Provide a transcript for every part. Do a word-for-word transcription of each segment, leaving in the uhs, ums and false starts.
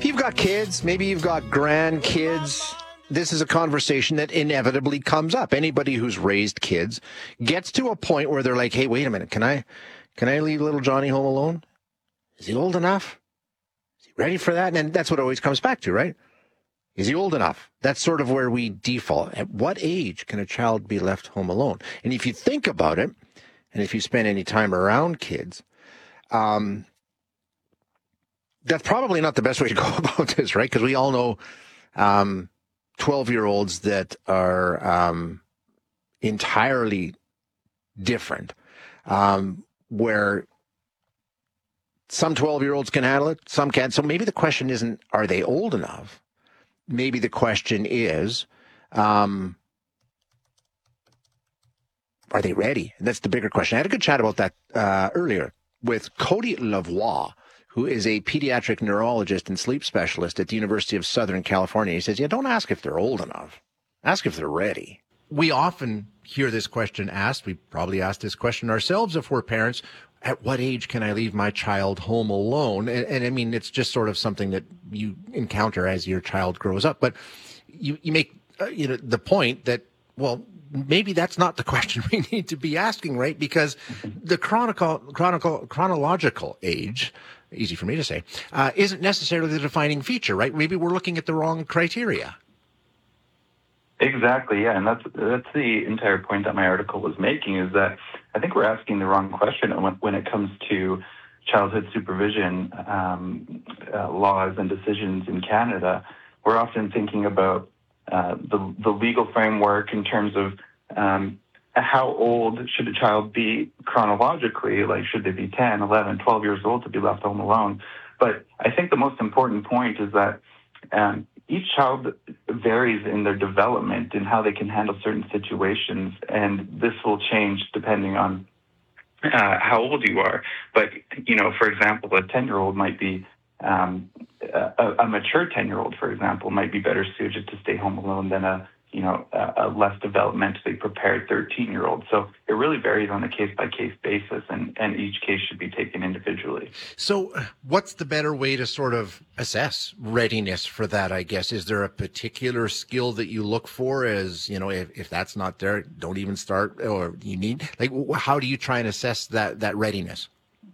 you've got kids, maybe you've got grandkids, this is a conversation that inevitably comes up. Anybody who's raised kids gets to a point where they're like, hey, wait a minute, can I can I leave little Johnny home alone? Is he old enough? Is he ready for that? And that's what it always comes back to, right? Is he old enough? That's sort of where we default. At what age can a child be left home alone? And if you think about it, and if you spend any time around kids, um, that's probably not the best way to go about this, right? Because we all know um, twelve-year-olds that are um, entirely different, um, where some twelve-year-olds can handle it, some can't. So maybe the question isn't, are they old enough? Maybe the question is, um, are they ready? And that's the bigger question. I had a good chat about that uh, earlier with Cody Lavoie, who is a pediatric neurologist and sleep specialist at the University of Southern California. He says, yeah, don't ask if they're old enough. Ask if they're ready. We often hear this question asked. We probably ask this question ourselves if we're parents. At what age can I leave my child home alone? And, and I mean, it's just sort of something that you encounter as your child grows up. But you, you make uh, you know the point that, well, maybe that's not the question we need to be asking, right? Because the chronicle, chronicle, chronological age, easy for me to say, uh, isn't necessarily the defining feature, right? Maybe we're looking at the wrong criteria. Exactly, yeah, and that's that's the entire point that my article was making, is that I think we're asking the wrong question when, when it comes to childhood supervision um, uh, laws and decisions in Canada. We're often thinking about uh, the, the legal framework in terms of um, how old should a child be chronologically, like should they be ten, eleven, twelve years old to be left home alone. But I think the most important point is that um, each child varies in their development and how they can handle certain situations, and this will change depending on uh, how old you are. But, you know, for example, a ten-year-old might be, um, a, a mature ten-year-old, for example, might be better suited to stay home alone than a, you know, a, a less developmentally prepared thirteen-year-old. So it really varies on a case-by-case basis, and, and each case should be taken individually. So what's the better way to sort of assess readiness for that, I guess? Is there a particular skill that you look for as, you know, if, if that's not there, don't even start, or you need, like, how do you try and assess that, that readiness?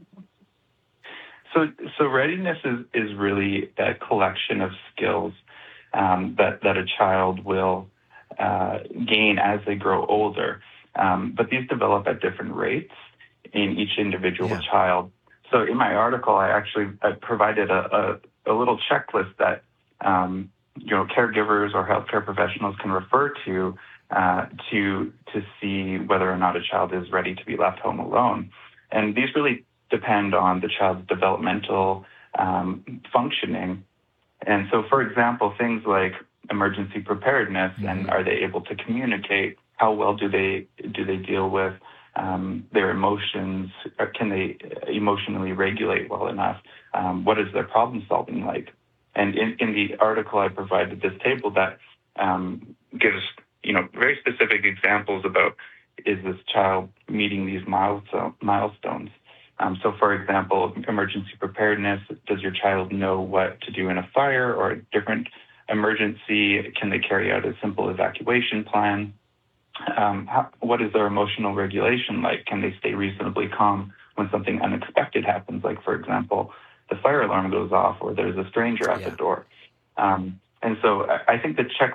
So, so readiness is, is really a collection of skills um, that, that a child will Uh, gain as they grow older. Um, but these develop at different rates in each individual yeah. child. So in my article, I actually I provided a, a, a little checklist that um, you know caregivers or healthcare professionals can refer to uh, to to see whether or not a child is ready to be left home alone. And these really depend on the child's developmental um, functioning. And so, for example, things like emergency preparedness, mm-hmm. and are they able to communicate? How well do they do they deal with um, their emotions? Or can they emotionally regulate well enough? Um, what is their problem solving like? And in, in the article, I provided this table that um, gives you know very specific examples about, is this child meeting these milestone, milestones? Um, so, for example, emergency preparedness, does your child know what to do in a fire or a different emergency? Can they carry out a simple evacuation plan? Um, how, what is their emotional regulation like? Can they stay reasonably calm when something unexpected happens, like, for example, the fire alarm goes off or there's a stranger at yeah. the door? Um, and so I, I think the check